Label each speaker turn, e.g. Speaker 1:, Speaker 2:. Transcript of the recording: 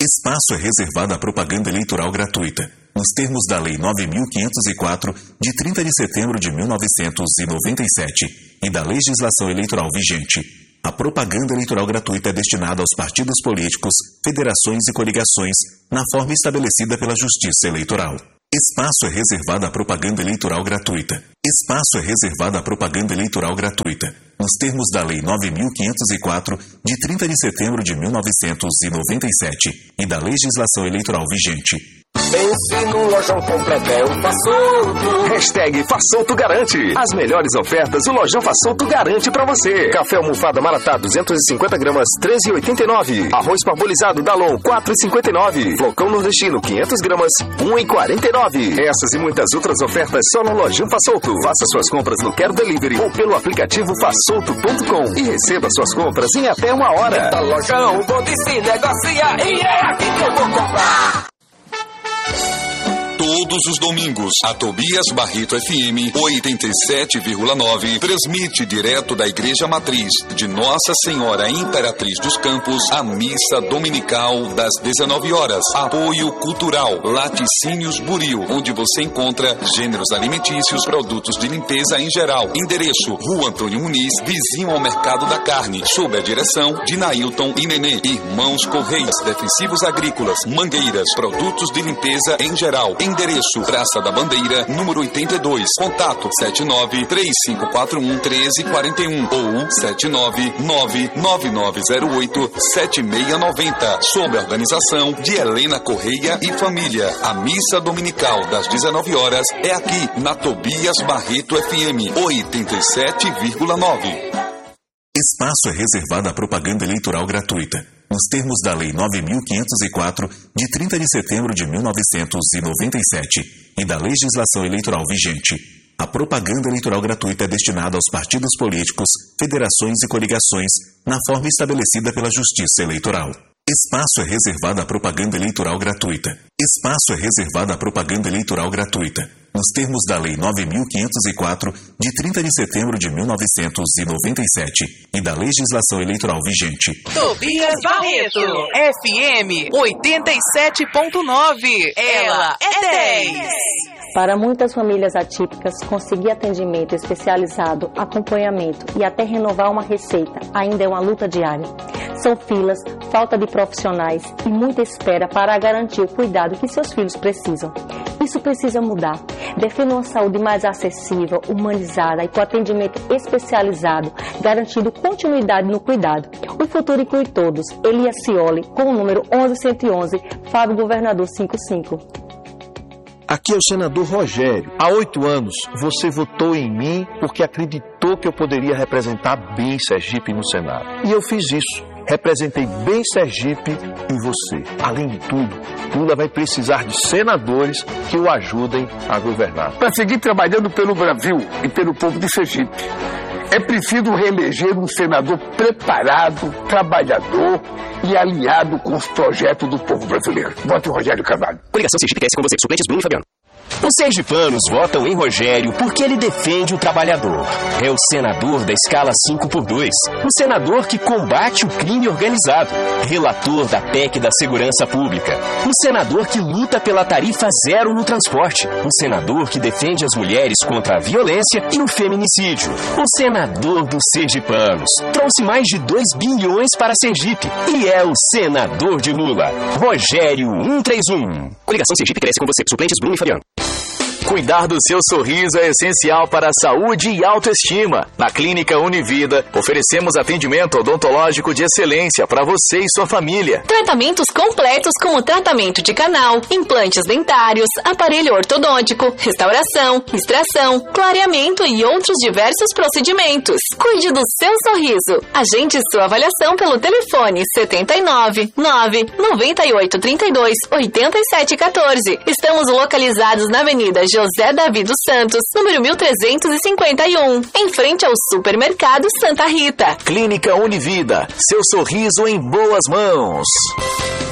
Speaker 1: Espaço é reservado à propaganda eleitoral gratuita, nos termos da Lei 9.504, de 30 de setembro de 1997, e da legislação eleitoral vigente. A propaganda eleitoral gratuita é destinada aos partidos políticos, federações e coligações, na forma estabelecida pela Justiça Eleitoral. Espaço é reservado à propaganda eleitoral gratuita. Espaço é reservado à propaganda eleitoral gratuita, nos termos da Lei 9.504, de 30 de setembro de 1997, e da legislação eleitoral vigente.
Speaker 2: Pense no Lojão Completel Façolto. Hashtag Façolto garante. As melhores ofertas o Lojão Façolto garante pra você. Café almofada Maratá 250 gramas, 13,89. Arroz parbolizado Dalon, 4,59. Flocão nordestino 500 gramas, 1,49. Essas e muitas outras ofertas só no Lojão Façolto. Faça suas compras no Quero Delivery ou pelo aplicativo façolto.com e receba suas compras em até 1 hora.
Speaker 3: Tá Lojão, vou se negocia e é aqui que eu vou comprar.
Speaker 4: Todos os domingos, a Tobias Barreto FM 87,9 transmite direto da Igreja Matriz de Nossa Senhora Imperatriz dos Campos a missa dominical das 19 horas. Apoio cultural Laticínios Buril, onde você encontra gêneros alimentícios, produtos de limpeza em geral. Endereço: Rua Antônio Muniz, vizinho ao Mercado da Carne, sob a direção de Nailton e Nenê. Irmãos Correios, defensivos agrícolas, mangueiras, produtos de limpeza em geral. Endereço: Praça da Bandeira, número 82. Contato: 79-3541-1341 ou 799-9908-7690. Sob a organização de Helena Correia e família. A missa dominical das 19 horas é aqui na Tobias Barreto FM 87,9.
Speaker 1: Espaço é reservado à propaganda eleitoral gratuita, nos termos da Lei 9.504, de 30 de setembro de 1997, e da legislação eleitoral vigente. A propaganda eleitoral gratuita é destinada aos partidos políticos, federações e coligações, na forma estabelecida pela Justiça Eleitoral. Espaço é reservado à propaganda eleitoral gratuita. Espaço é reservado à propaganda eleitoral gratuita, nos termos da Lei 9.504, de 30 de setembro de 1997, e da legislação eleitoral vigente.
Speaker 5: Tobias Barreto, FM 87,9. Ela é 10.
Speaker 6: Para muitas famílias atípicas, conseguir atendimento especializado, acompanhamento e até renovar uma receita ainda é uma luta diária. São filas, falta de profissionais e muita espera para garantir o cuidado que seus filhos precisam. Isso precisa mudar. Defenda uma saúde mais acessível, humanizada e com atendimento especializado, garantindo continuidade no cuidado. O futuro inclui todos. Elias Cioli, com o número 11111, Fábio Governador 55.
Speaker 7: Aqui é o senador Rogério. Há 8 anos, você votou em mim porque acreditou que eu poderia representar bem Sergipe no Senado. E eu fiz isso. Representei bem Sergipe e você. Além de tudo, Lula vai precisar de senadores que o ajudem a governar.
Speaker 8: Para seguir trabalhando pelo Brasil e pelo povo de Sergipe, é preciso reeleger um senador preparado, trabalhador e alinhado com os projetos do povo brasileiro. Vote em Rogério Carvalho.
Speaker 9: Coligação Sergipe cresce com você. Suplentes Bruno e Fabiano. Os sergipanos votam em Rogério porque ele defende o trabalhador. É o senador da escala 5x2. O senador que combate o crime organizado. Relator da PEC da Segurança Pública. O senador que luta pela tarifa zero no transporte. O senador que defende as mulheres contra a violência e o feminicídio. O senador dos sergipanos. Trouxe mais de 2 bilhões para Sergipe. E é o senador de Lula. Rogério 131. Coligação Sergipe cresce com você. Suplentes Bruno e Fabiano.
Speaker 10: Cuidar do seu sorriso é essencial para a saúde e autoestima. Na Clínica Univida, oferecemos atendimento odontológico de excelência para você e sua família.
Speaker 11: Tratamentos completos como tratamento de canal, implantes dentários, aparelho ortodôntico, restauração, extração, clareamento e outros diversos procedimentos. Cuide do seu sorriso. Agende sua avaliação pelo telefone 79 9 98 32 87 14. Estamos localizados na Avenida José Davi dos Santos, número 1351, em frente ao Supermercado Santa Rita.
Speaker 10: Clínica Univida, seu sorriso em boas mãos.